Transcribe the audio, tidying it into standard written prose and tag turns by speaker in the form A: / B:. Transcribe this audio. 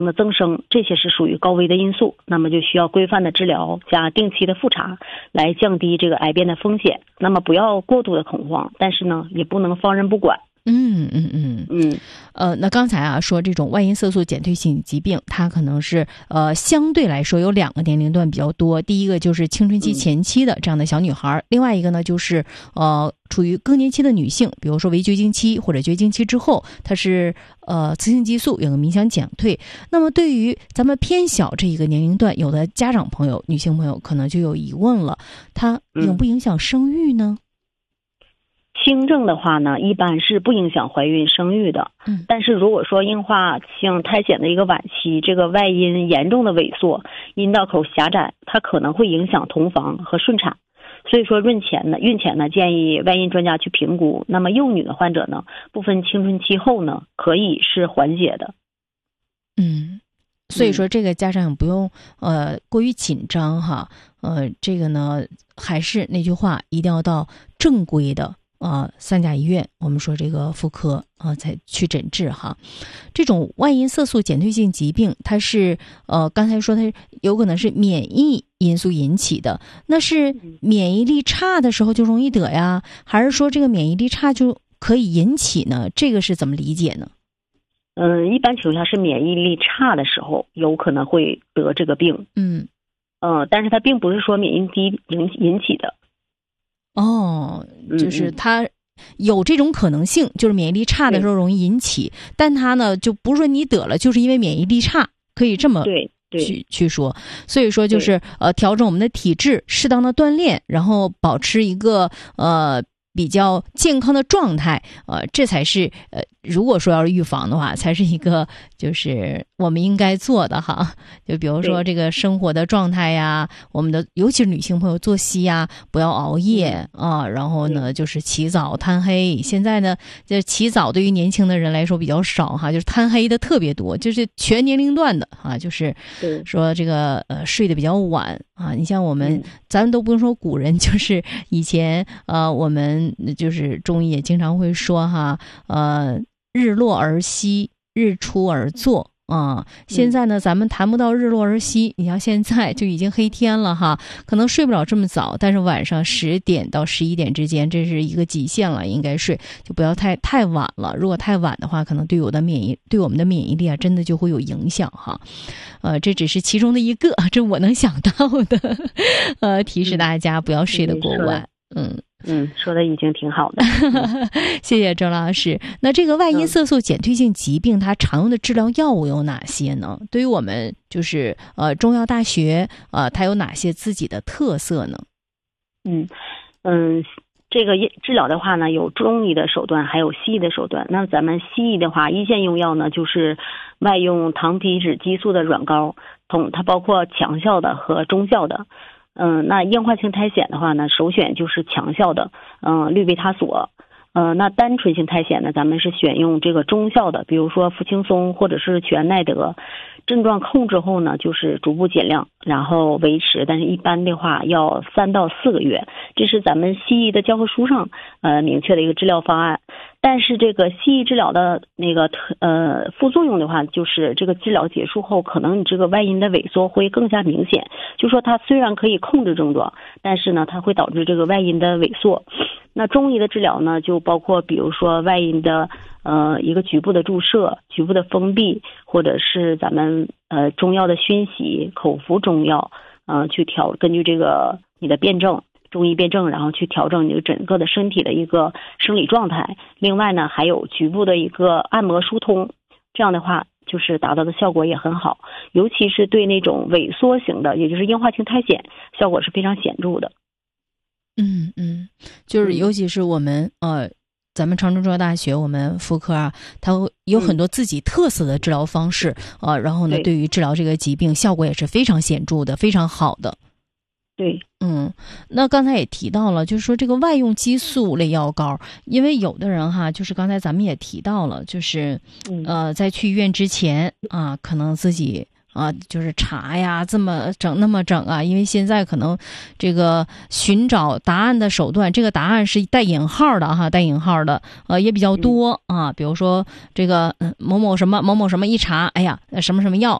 A: 的增生，这些是属于高危的因素，那么就需要规范的治疗加定期的复查来降低这个癌变的风险。那么不要过度的恐慌，但是呢也不能放任不管。
B: 那刚才说这种外因色素减退性疾病，它可能是相对来说有2个年龄段比较多。第一个就是青春期前期的这样的小女孩，另外一个呢就是处于更年期的女性，比如说围绝经期或者绝经期之后，它是雌性激素有个明显减退。那么对于咱们偏小这一个年龄段，有的家长朋友、女性朋友可能就有疑问了，它影不影响生育呢？
A: 轻症的话呢，一般是不影响怀孕生育的。但是如果说硬化性胎显的一个晚期，这个外阴严重的萎缩，阴道口狭窄，它可能会影响同房和顺产。所以说孕前呢，建议外阴专家去评估。那么幼女的患者呢，部分青春期后呢，可以是缓解的。
B: 所以说这个家长不用过于紧张哈。这个呢还是那句话，一定要到正规的3甲医院，我们说这个妇科才去诊治哈。这种外因色素减退性疾病，它是刚才说它有可能是免疫因素引起的，那是免疫力差的时候就容易得呀，还是说这个免疫力差就可以引起呢？这个是怎么理解呢？
A: 一般情况下是免疫力差的时候有可能会得这个病。但是它并不是说免疫低引起的。
B: 就是它有这种可能性，就是免疫力差的时候容易引起，但它呢就不是说你得了就是因为免疫力差，可以这么去说。所以说就是调整我们的体质，适当的锻炼，然后保持一个比较健康的状态，这才是如果说要是预防的话，才是一个就是我们应该做的哈。就比如说这个生活的状态呀，我们的尤其是女性朋友作息呀，不要熬夜然后呢就是起早贪黑。现在呢，就起早对于年轻的人来说比较少哈，就是贪黑的特别多，就是全年龄段的就是说这个睡得比较晚你像我们咱们都不用说古人，就是以前我们就是中医也经常会说哈，日落而息，日出而作现在呢咱们谈不到日落而息，你像现在就已经黑天了哈，可能睡不了这么早，但是晚上10点到11点之间，这是一个极限了，应该睡，就不要太晚了。如果太晚的话，可能对我们的免疫力真的就会有影响哈。这只是其中的一个，这我能想到的提示大家不要睡得过晚。
A: 说的已经挺好的。
B: 谢谢周老师。那这个外因色素减退性疾病，它常用的治疗药物有哪些呢？对于我们就是中药大学它有哪些自己的特色呢？
A: 这个治疗的话呢，有中医的手段，还有西医的手段。那咱们西医的话，一线用药呢，就是外用糖皮质激素的软膏，它包括强效的和中效的。那硬化性胎显的话呢，首选就是强效的，氯贝他索。那单纯性胎显呢，咱们是选用这个中效的，比如说氟轻松或者是曲奈德。症状控制后呢，就是逐步减量，然后维持，但是一般的话要3到4个月，这是咱们西医的教科书上明确的一个治疗方案。但是这个西医治疗的那个副作用的话，就是这个治疗结束后，可能你这个外阴的萎缩会更加明显。就说它虽然可以控制症状，但是呢，它会导致这个外阴的萎缩。那中医的治疗呢，就包括比如说外阴的一个局部的注射、局部的封闭，或者是咱们中药的熏洗、口服中药，去根据这个你的辩证。中医辩证，然后去调整你的整个的身体的一个生理状态。另外呢，还有局部的一个按摩疏通，这样的话就是达到的效果也很好，尤其是对那种萎缩型的，也就是硬化性胎显，效果是非常显著的。
B: 就是尤其是我们咱们长春中药大学我们妇科它有很多自己特色的治疗方式然后呢，对于治疗这个疾病效果也是非常显著的，非常好的。
A: 对，
B: 那刚才也提到了，就是说这个外用激素类药膏，因为有的人哈，就是刚才咱们也提到了，就是在去医院之前可能自己啊，就是查呀，这么整那么整啊，因为现在可能这个寻找答案的手段，这个答案是带引号的哈，带引号的，也比较多啊。比如说这个某某什么某某什么一查，哎呀，什么什么药